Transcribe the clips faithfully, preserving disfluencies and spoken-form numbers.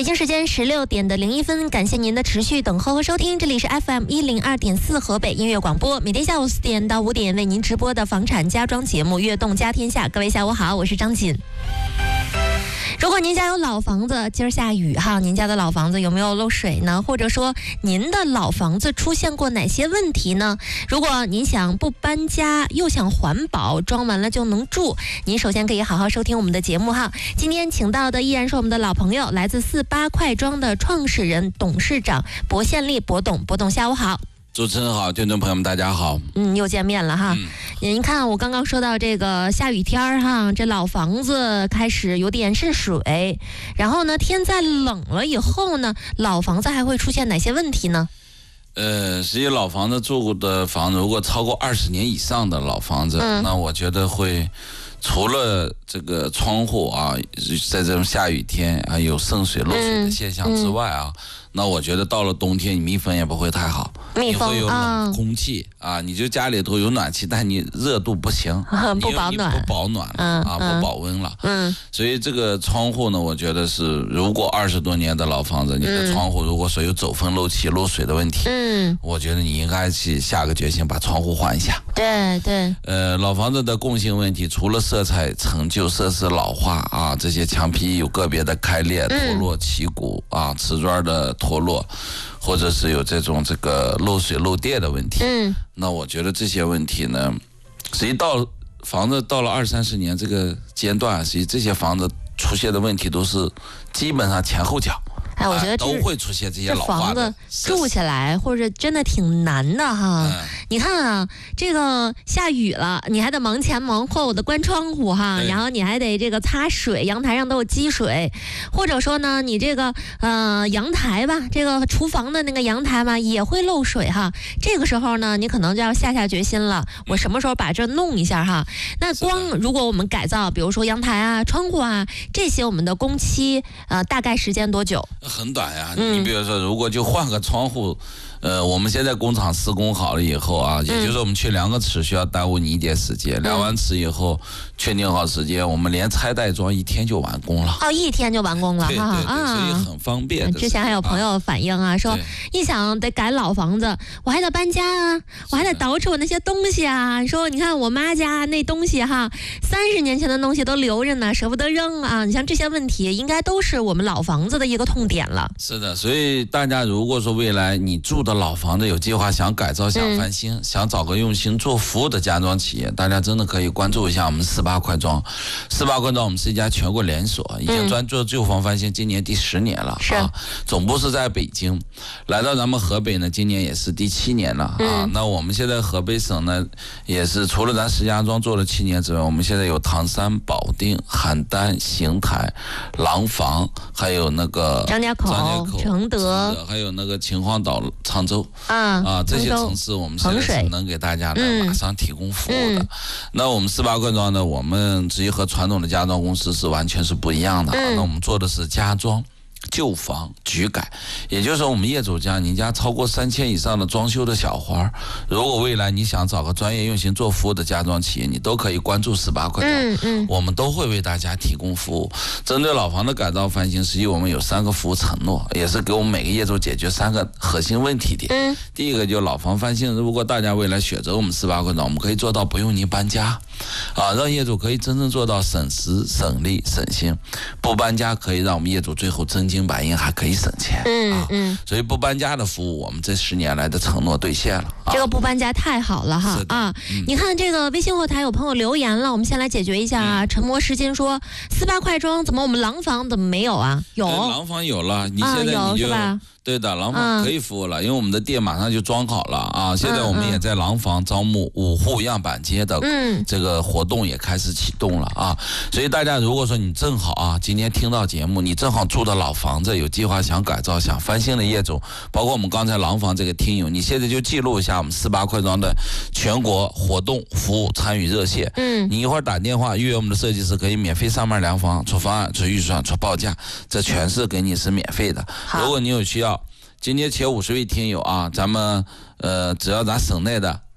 北京时间十六点的零一分，感谢您的持续等候和收听，这里是 F M 一零二点四河北音乐广播，每天下午四点到五点为您直播的房产家装节目《悦动家天下》。各位下午好，我是张锦。如果您家有老房子，今儿下雨哈，您家的老房子有没有漏水呢？或者说您的老房子出现过哪些问题呢？如果您想不搬家又想环保，装完了就能住，您首先可以好好收听我们的节目哈。今天请到的依然是我们的老朋友，来自四八快装的创始人、董事长薄宪利薄董。薄董下午好。 主持人好，听众朋友们大家好。 嗯，又见面了哈。嗯、您看我刚刚说到这个下雨天哈，这老房子开始有点渗水，然后呢天再冷了以后呢，老房子还会出现哪些问题呢？ 呃，实际老房子住的房子，如果超过二十年以上的老房子，嗯、那我觉得会除了这个窗户啊，在这种下雨天啊有渗水漏水的现象之外啊。嗯嗯那我觉得到了冬天，你密封也不会太好， 密封你会有冷空气、嗯、啊，你就家里头有暖气，但你热度不行， 不保暖， 不保暖了、 嗯、 啊， 嗯、 不保温了。 嗯， 所以这个窗户呢，我觉得是，如果二十多年的老房子，你的窗户如果说有走风漏气、漏水的问题，嗯，我觉得你应该去下个决心把窗户换一下。 对对。 呃，老房子的共性问题，除了色彩陈旧、设施老化啊，这些墙皮有个别的开裂、脱落、起骨啊，瓷砖的脱落，或者是有这种这个漏水漏电的问题。嗯，那我觉得这些问题呢，实际到房子到了二三十年这个阶段，实际这些房子出现的问题都是基本上前后脚。 哎，我觉得、 啊、都会出现这些老化的。 这房子住起来或者真的挺难的哈。嗯、你看啊，这个下雨了，你还得忙前忙后的关窗户哈，然后你还得这个擦水，阳台上都有积水，或者说呢，你这个呃阳台吧，这个厨房的那个阳台吧也会漏水哈。这个时候呢，你可能就要下下决心了，我什么时候把这弄一下哈？那光如果我们改造，比如说阳台啊、窗户啊这些，我们的工期呃大概时间多久？ 很短呀，嗯、你比如说，如果就换个窗户，呃，我们现在工厂施工好了以后啊，也就是我们去量个尺需要耽误你一点时间，嗯、量完尺以后确定好时间，我们连拆带装一天就完工了。 哦，一天就完工了， 对对对，啊、所以很方便。 之前还有朋友反映啊，说一想得改老房子，我还得搬家啊，我还得捯饬我那些东西啊。说你看我妈家那东西哈，三十年前的东西都留着呢，舍不得扔啊。你像这些问题，应该都是我们老房子的一个痛点了。 是的，所以大家如果说未来你住的老房子有计划想改造、想翻新、嗯、想找个用心做服务的家装企业，大家真的可以关注一下我们四八快装。四八快装我们是一家全国连锁，已经专做旧房翻新，今年第十年了、嗯、啊。总部是在北京，来到咱们河北呢，今年也是第七年了啊。嗯、那我们现在河北省呢，也是除了咱石家庄做了七年之外，我们现在有唐山、保定、邯郸、邢台、廊坊，还有那个张家口。承德， 还有那个秦皇岛、沧州， 啊啊，这些城市我们现在是能给大家呢马上提供服务的。嗯嗯、那我们四八快装呢，我们直接和传统的家装公司是完全是不一样的。嗯、那我们做的是家装、旧房、局改，也就是说，我们业主家，你家超过三千以上的装修的小花，如果未来你想找个专业用心做服务的家装企业，你都可以关注四八快装，嗯嗯，我们都会为大家提供服务。针对老房的改造翻新，实际我们有三个服务承诺，也是给我们每个业主解决三个核心问题点。嗯，第一个就是老房翻新，如果大家未来选择我们四八快装，我们可以做到不用您搬家，啊，让业主可以真正做到省时、省力、省心。不搬家可以让我们业主最后真金白银还可以省钱。嗯啊、嗯，所以不搬家的服务，我们这十年来的承诺兑现了。啊、 这个不搬家太好了哈啊！嗯、你看这个微信后台有朋友留言了，我们先来解决一下啊。嗯、沉默时间说四八快装怎么我们廊坊怎么没有啊？有， 廊坊有了，你现在你就。啊对的，廊坊可以服务了，嗯、因为我们的店马上就装好了啊！现在我们也在廊坊招募五户样板街的这个活动也开始启动了啊！所以大家如果说你正好啊，今天听到节目，你正好住的老房子有计划想改造、想翻新的业主，包括我们刚才廊坊这个听友，你现在就记录一下我们四八快装的全国活动服务参与热线。嗯，你一会儿打电话预约我们的设计师，可以免费上门量房、出方案、出预算、出报价，这全是给你是免费的。如果你有需要。今天前五十位听友啊，咱们呃，只要咱省内的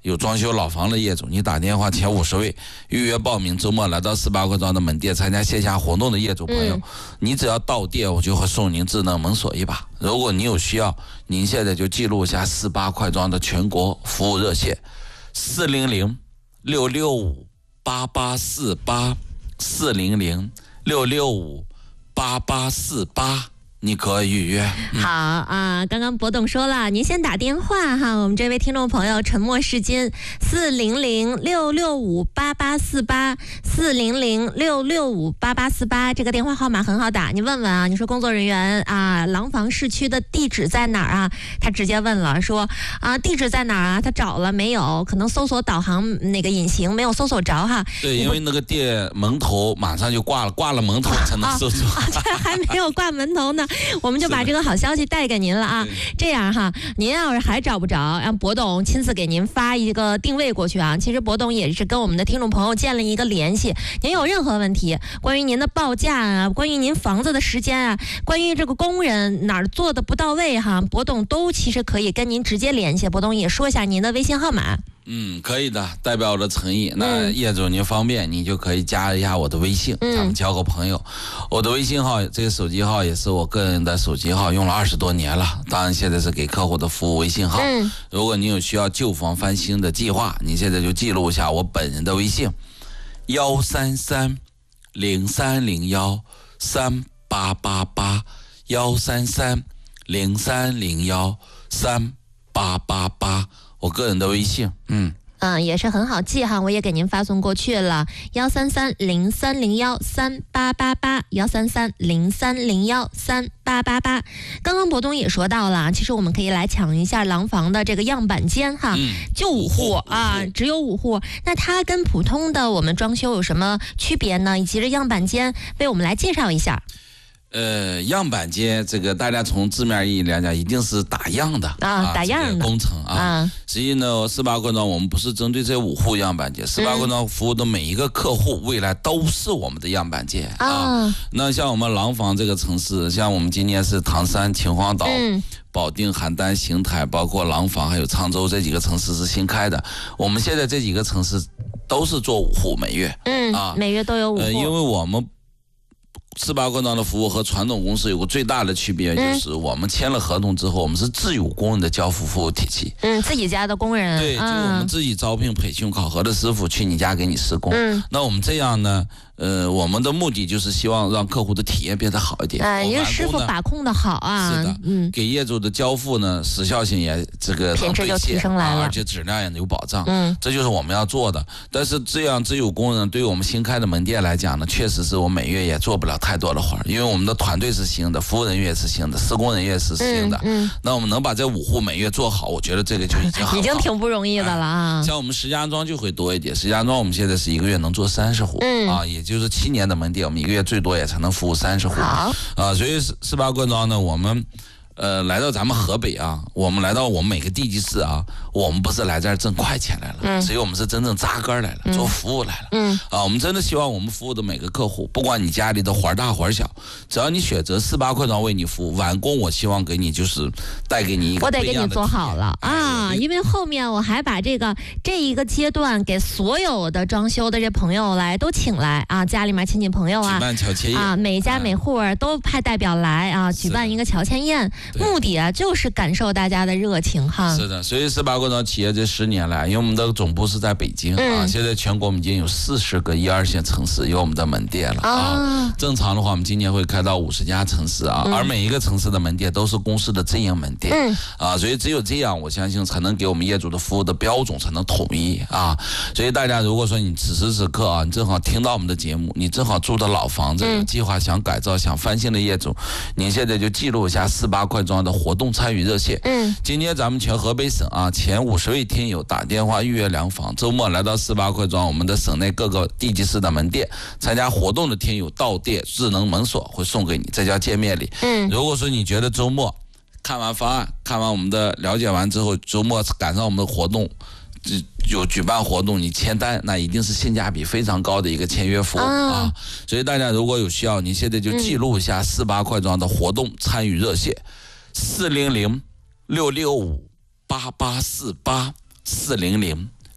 有装修老房的业主，你打电话前五十位预约报名，周末来到四八快装的门店参加线下活动的业主朋友，嗯、你只要到店，我就会送您智能门锁一把。如果您有需要，您现在就记录一下四八快装的全国服务热线：四零零六六五八八四八，四零零六六五八八四八。你可以预约。 嗯、好啊，刚刚博董说了，您先打电话哈，我们这位听众朋友沉默是金，四零零六六五八八四八，四零零六六五八八四八，这个电话号码很好打，你问问啊，你说工作人员啊，廊坊市区的地址在哪儿啊？他直接问了，说啊，地址在哪儿啊？他找了没有？可能搜索导航那个引擎没有搜索着哈。 对，因为那个店门头马上就挂了，挂了门头才能搜索。 啊啊、这还没有挂门头呢。我们就把这个好消息带给您了啊！这样哈，您要是还找不着，让博董亲自给您发一个定位过去啊。其实博董也是跟我们的听众朋友建了一个联系，您有任何问题，关于您的报价啊，关于您房子的时间啊，关于这个工人哪儿做的不到位哈，博董都其实可以跟您直接联系。博董也说一下您的微信号码。 嗯，可以的，代表我的诚意。那业主您方便，你就可以加一下我的微信，嗯、咱们交个朋友。我的微信号，这个手机号也是我个人的手机号，用了二十多年了。当然，现在是给客户的服务微信号。嗯、如果您有需要旧房翻新的计划，你现在就记录一下我本人的微信：幺三三零三零幺三八八八，幺三三零三零幺三八八八。我个人的微信，嗯嗯，也是很好记哈，我也给您发送过去了，幺三三零三零幺三八八八，幺三三零三零幺三八八八。刚刚博东也说到了，其实我们可以来抢一下廊坊的这个样板间哈，嗯、就五户啊，只有五户。那它跟普通的我们装修有什么区别呢？以及这样板间为我们来介绍一下。 呃，样板间这个大家从字面意义来讲，一定是打样的啊，啊打样的、这个、 工程啊。啊实际呢，四八快装我们不是针对这五户样板间，四八快装服务的每一个客户，未来都是我们的样板间、嗯、啊。那像我们廊坊这个城市，像我们今年是唐山、秦皇岛、嗯、保定、邯郸、邢台，包括廊坊还有沧州这几个城市是新开的。我们现在这几个城市都是做五户每月， 嗯啊，每月都有五户。呃， 因为我们四八快装的服务和传统公司有个最大的区别，就是我们签了合同之后，我们是自有工人的交付服务体系。 嗯，自己家的工人。 对，就我们自己招聘、培训、考核的师傅去你家给你施工。嗯，那我们这样呢？呃，我们的目的就是希望让客户的体验变得好一点。 哎，因为师傅把控的好啊。 是的，嗯，给业主的交付呢，时效性也这个品质就提升来了、啊， 而且质量也有保障。嗯，这就是我们要做的。但是这样自有工人对于我们新开的门店来讲呢，确实是我每月也做不了太多的活儿，因为我们的团队是新的，服务人员是新的，施工人员是新的。嗯，嗯那我们能把这五户每月做好，我觉得这个就已经很好， 已经挺不容易的了啊。 哎、像我们石家庄就会多一点，石家庄我们现在是一个月能做三十户，嗯啊，也就是七年的门店，我们一个月最多也才能服务三十户。好啊，所以四八快装呢，我们呃来到咱们河北啊，我们来到我们每个地级市啊，我们不是来这儿挣快钱来了，嗯，所以我们是真正扎根来了，嗯、做服务来了，嗯啊，我们真的希望我们服务的每个客户，不管你家里的活大活小，只要你选择四八快装为你服务，完工我希望给你就是带给你一个我得给你做好了啊，因为后面我还把这个这一个阶段给所有的装修的这朋友来都请来啊，家里面亲戚朋友啊， 举办乔迁宴啊，每家每户都派代表来啊，举办一个乔迁宴。目的啊，就是感受大家的热情哈。 是的，所以四八快装企业这十年来，因为我们的总部是在北京、嗯、啊，现在全国我们已经有四十个一二线城市有我们的门店了啊。啊正常的话，我们今年会开到五十家城市啊、嗯，而每一个城市的门店都是公司的直营门店、嗯、啊，所以只有这样，我相信才能给我们业主的服务的标准才能统一啊。所以大家如果说你此时此刻啊，你正好听到我们的节目，你正好住的老房子，有计划想改造、想翻新的业主，您现在就记录一下四八快装的活动参与热线。嗯，今天咱们全河北省啊前五十位听友打电话预约量房，周末来到四八快装我们的省内各个地级市的门店参加活动的听友到店智能门锁会送给你，这叫见面礼。嗯，如果说你觉得周末看完方案，看完我们的了解完之后，周末赶上我们的活动有举办活动，你签单那一定是性价比非常高的一个签约服务、哦、啊！所以大家如果有需要，你现在就记录一下四八快装的活动参与热线：四零零六六五八八四八，四零零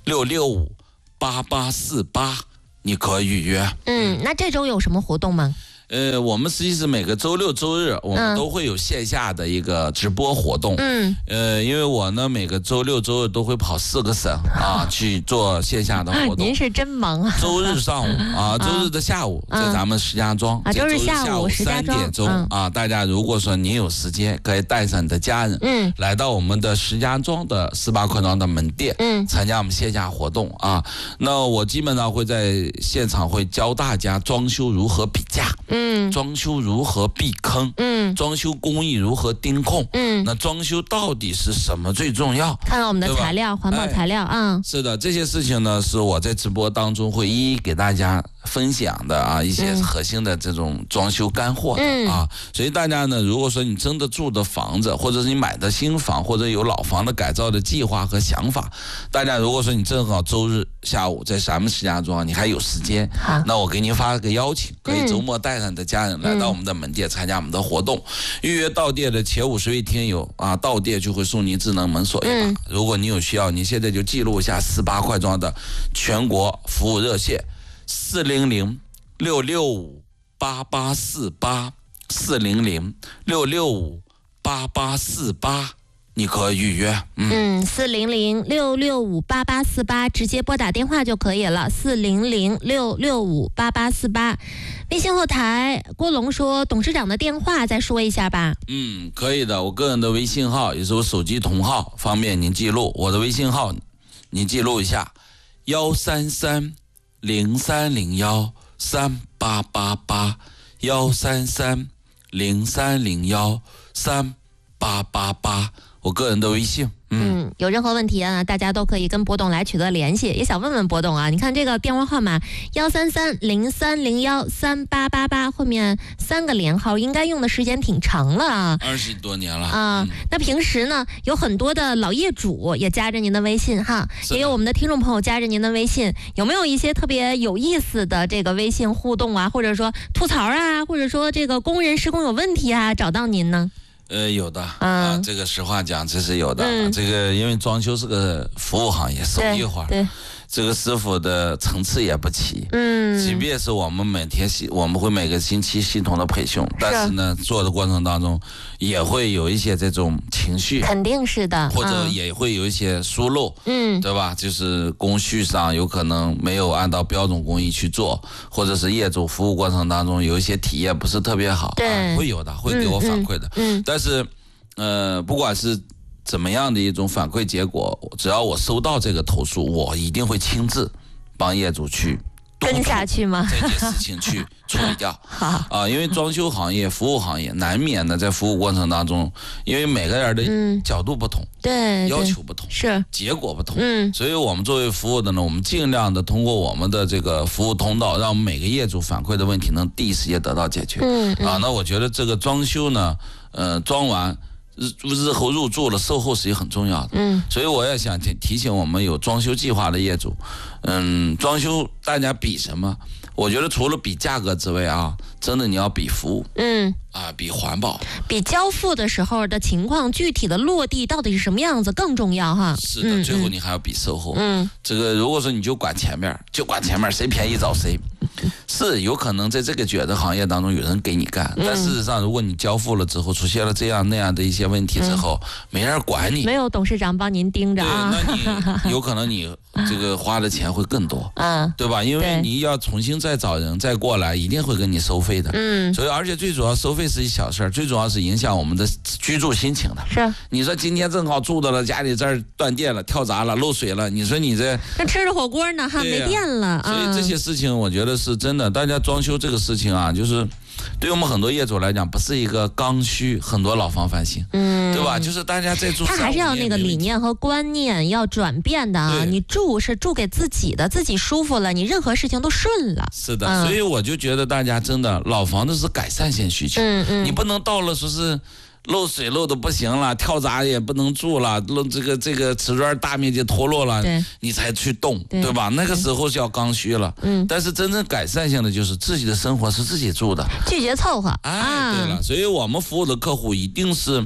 六六五八八四八，你可预约。 嗯，那这周有什么活动吗？ 呃，我们实际是每个周六周日我们都会有线下的一个直播活动。嗯，呃，因为我呢每个周六周日都会跑四个省啊去做线下的活动。 您是真忙啊！ 周日上午啊，周日的下午在咱们石家庄。 啊，周日下午三点钟啊，大家如果说您有时间，可以带上你的家人，嗯，来到我们的石家庄的斯巴扩张的门店，嗯，参加我们线下活动啊。那我基本上会在现场会教大家装修如何比价。嗯，装修如何避坑？嗯，装修工艺如何盯控？嗯，那装修到底是什么最重要？ 看看我们的材料，环保材料啊、嗯。 是的，这些事情呢，是我在直播当中会一一给大家分享的啊，一些核心的这种装修干货的、嗯、啊。所以大家呢，如果说你真的住的房子，或者是你买的新房，或者有老房的改造的计划和想法，大家如果说你正好周日下午在咱们石家庄，你还有时间，那我给您发个邀请，可以周末带上你的家人来到我们的门店参加我们的活动，预约到店的前五十位听友啊，到店就会送您智能门锁一把、嗯。如果你有需要，你现在就记录一下斯巴快装的全国服务热线四零零六六五八八四八四零零六六五八八四八。你可以预约， 嗯，四零零六六五八八四八，直接拨打电话就可以了。四零零六六五八八四八，微信后台郭龙说董事长的电话再说一下吧。 嗯，可以的，我个人的微信号也是我手机同号，方便您记录。我的微信号您记录一下：幺三三零三零幺三八八八，幺三三零三零幺三八八八。我个人的微信， 嗯，嗯有任何问题啊，大家都可以跟波董来取得联系。也想问问波董啊，你看这个电话号码幺三三零三零幺三八八八，后面三个连号，应该用的时间挺长了啊， 二十多年了啊、嗯。那平时呢，有很多的老业主也加着您的微信哈，也有我们的听众朋友加着您的微信，有没有一些特别有意思的这个微信互动啊，或者说吐槽啊，或者说这个工人施工有问题啊，找到您呢？ 呃，有的、嗯、啊，这个实话讲，这是有的、嗯。这个因为装修是个服务行业，手艺活，对，这个师傅的层次也不齐。嗯，即便是我们每天系，我们会每个星期系统的培训，但是呢，做的过程当中也会有一些这种情绪， 肯定是的， 或者也会有一些疏漏，嗯，对吧？就是工序上有可能没有按照标准工艺去做，或者是业主服务过程当中有一些体验不是特别好， 对， 啊、会有的，会给我反馈的，嗯，嗯但是，呃，不管是怎么样的一种反馈结果，只要我收到这个投诉，我一定会亲自帮业主去跟下去吗？ 这件事情去处理掉。好啊，因为装修行业、服务行业难免的在服务过程当中，因为每个人的角度不同，嗯、 对， 要求不同， 是结果不同，嗯，所以我们作为服务的呢，我们尽量的通过我们的这个服务通道，让每个业主反馈的问题能第一时间得到解决。嗯，嗯啊，那我觉得这个装修呢，呃，装完。日日后入住了，售后是很重要的。嗯，所以我也想提提醒我们有装修计划的业主，嗯，装修大家比什么？我觉得除了比价格之外啊，真的你要比服务，嗯，啊，比环保， 比交付的时候的情况，具体的落地到底是什么样子更重要哈。 是的，嗯、最后你还要比售后。嗯，这个如果说你就管前面，就管前面，谁便宜找谁。是有可能在这个卷的行业当中有人给你干，嗯、但事实上如果你交付了之后出现了这样那样的一些问题之后，嗯、没人管你， 没有董事长帮您盯着啊， 对，那你有可能你这个花的钱会更多，嗯，对吧？因为你要重新再找人再过来，一定会跟你收费的，嗯，所以而且最主要收费是一小事儿，最主要是影响我们的居住心情的。 是， 你说今天正好住到了家里这儿断电了、跳闸了、漏水了，你说你这那吃着火锅呢哈、啊、没电了， 所以这些事情我觉得是真的，大家装修这个事情啊，就是对我们很多业主来讲，不是一个刚需，很多老房翻新，嗯，对吧？就是大家在住， 他还是要那个理念和观念要转变的啊。你住是住给自己的，自己舒服了，你任何事情都顺了。 是的，嗯、所以我就觉得大家真的老房子是改善性需求，嗯嗯，你不能到了说是。漏水漏的不行了，跳闸也不能住了，漏这个这个瓷砖大面积脱落了，你才去动， 对, 对吧？那个时候是要刚需了。嗯，但是真正改善性的就是自己的生活是自己住的， 拒绝凑合。 哎，对了，所以我们服务的客户一定是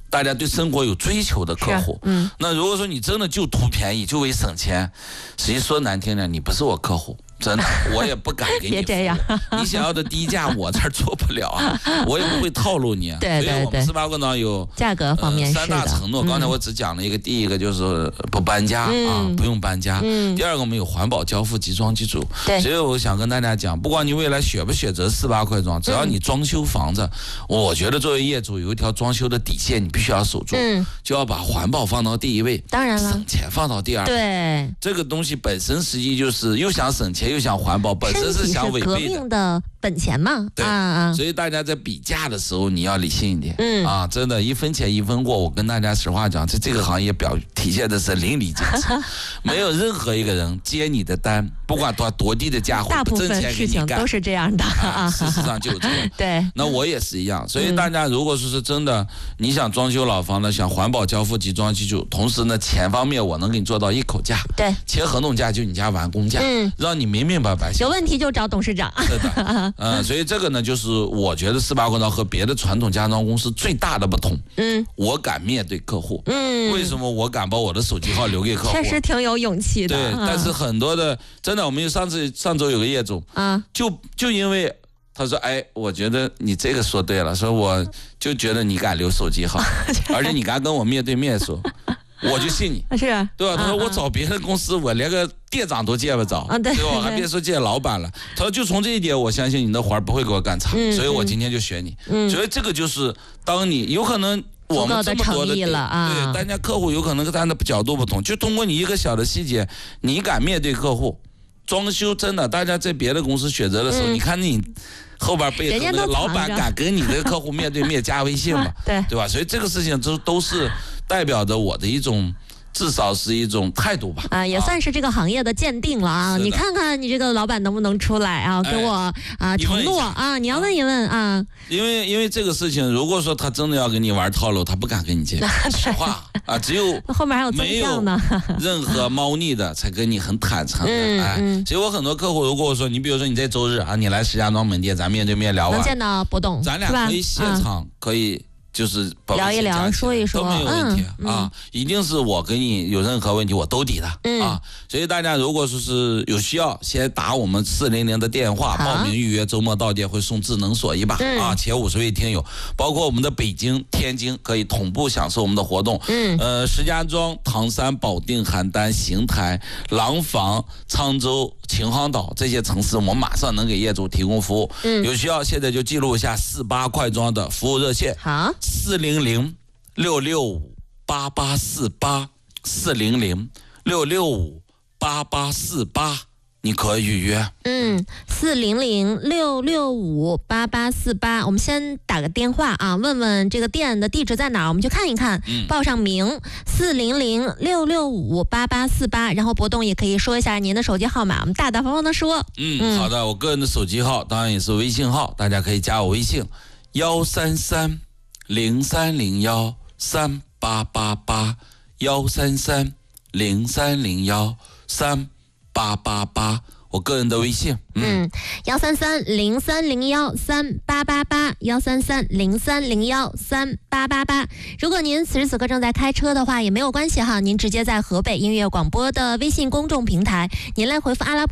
大家对生活有追求的客户。嗯，那如果说你真的就图便宜，就为省钱，实际说难听点，你不是我客户。真的，我也不敢给你。 别这样， 你想要的低价，我这儿做不了啊，我也不会套路你。 对对对。 所以我们斯巴棍庄有价格方面、呃、 三大承诺。刚才我只讲了一个，第一个就是不搬家、嗯、啊，不用搬家。嗯。第二个我们有环保交付集装机组。 对。 所以我想跟大家讲，不管你未来选不选择斯巴棍庄，只要你装修房子，嗯、我觉得作为业主有一条装修的底线，你必须要守住，嗯、就要把环保放到第一位， 当然了， 省钱放到第二位。 对。 这个东西本身实际就是又想省钱又想环保。本身是想违背的， 革命的本钱嘛， 对啊，所以大家在比价的时候你要理性一点，嗯啊，真的，一分钱一分货。我跟大家实话讲，在这个行业表体现的是淋漓尽致，没有任何一个人接你的单，不管多多低的价， 大部分事情都是这样的啊。 事实上就这样， 对。 那我也是一样，所以大家如果说是真的，你想装修老房呢，想环保交付集装机组，同时呢，钱方面我能给你做到一口价， 对， 签合同价就你家完工价，嗯，让你明明白白。 有问题就找董事长。 是的，嗯，所以这个呢，就是我觉得斯巴棍庄和别的传统家装公司最大的不同。嗯，我敢面对客户。嗯，为什么我敢把我的手机号留给客户？ 确实挺有勇气的。 对，嗯、但是很多的，真的，我们有上次上周有个业主啊，就就因为他说，哎，我觉得你这个说对了，说我就觉得你敢留手机号，而且你敢跟我面对面说。我就信你， 是， 对吧？他说我找别的公司，我连个店长都见不着，啊、对, 对吧？还别说见老板了。他说就从这一点，我相信你的活儿不会给我干差，嗯、所以我今天就选你。嗯、所以这个就是当你有可能我们这么多的点， 啊、 对，大家客户有可能跟他的角度不同，就通过你一个小的细节，你敢面对客户，装修真的，大家在别的公司选择的时候，嗯、你看你。后边背后的老板敢跟你的客户面对面加微信嘛？ 对对吧？所以这个事情都都是代表着我的一种，至少是一种态度吧。 啊，也算是这个行业的鉴定了啊！你看看你这个老板能不能出来啊？给我啊承诺啊！你要问一问啊。 因为因为这个事情，如果说他真的要跟你玩套路，他不敢跟你见。实话啊，只有后面还有没有任何猫腻的，才跟你很坦诚的。 嗯、 哎， 嗯、 所以我很多客户，如果说你比如说你在周日啊，你来石家庄门店，咱面对面聊完， 能见到博董， 咱俩可以现场、嗯、可以。就是聊一聊，说一说都没有问题、 嗯、 啊！一定是我跟你有任何问题，我兜底的、嗯、啊！所以大家如果说是有需要，先打我们四零零的电话报名预约，周末到店会送智能锁一把、嗯、啊！前五十位听友，包括我们的北京、天津可以同步享受我们的活动。嗯，呃，石家庄、唐山、保定、邯郸、邢台、廊坊、沧州、秦皇岛这些城市，我们马上能给业主提供服务。嗯，有需要现在就记录一下四八快装的服务热线。 好。 四零零六六五八八四八，四零零六六五八八四八，你可以预约。 嗯，四零零六六五八八四八，我们先打个电话啊，问问这个店的地址在哪儿，我们去看一看，嗯、报上名。四零零六六五八八四八，然后博董也可以说一下您的手机号码，我们大大方方的说。 嗯，嗯好的，我个人的手机号当然也是微信号，大家可以加我微信幺三三。零三零幺三八八八幺三三零三零幺三八八八，我个人的微信， 嗯，幺三三零三零幺三八八八幺三三零三零幺三八八八。如果您此时此刻正在开车的话，也没有关系哈，您直接在河北音乐广播的微信公众平台，您来回复阿拉伯。